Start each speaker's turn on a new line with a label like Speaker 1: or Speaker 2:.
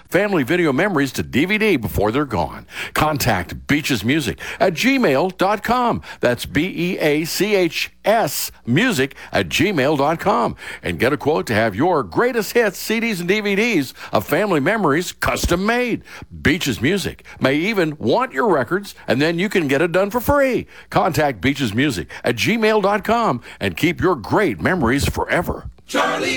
Speaker 1: family video memories to DVD before they're gone. Contact Beaches Music at gmail.com. That's BEACHS music at gmail.com. And get a quote to have your greatest hits, CDs, and DVDs of family memories custom made. Beaches Music may even want your records, and then you can get it done for free. Contact Beaches Music at gmail.com and keep your great memories forever.
Speaker 2: Charlie